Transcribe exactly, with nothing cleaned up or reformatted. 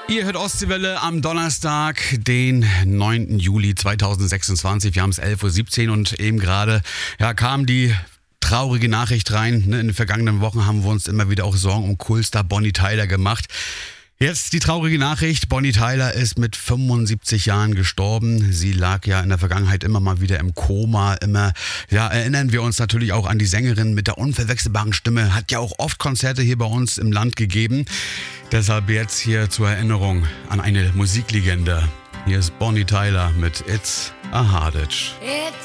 Ihr hört Ostseewelle am Donnerstag, den neunten Juli zweitausendsechsundzwanzig. Wir haben es elf Uhr siebzehn und eben gerade ja, kam die traurige Nachricht rein. In den vergangenen Wochen haben wir uns immer wieder auch Sorgen um Coolstar Bonnie Tyler gemacht. Jetzt die traurige Nachricht, Bonnie Tyler ist mit fünfundsiebzig Jahren gestorben. Sie lag ja in der Vergangenheit immer mal wieder im Koma. Immer, ja, erinnern wir uns natürlich auch an die Sängerin mit der unverwechselbaren Stimme. Hat ja auch oft Konzerte hier bei uns im Land gegeben. Deshalb jetzt hier zur Erinnerung an eine Musiklegende. Hier ist Bonnie Tyler mit It's a Hardage. It's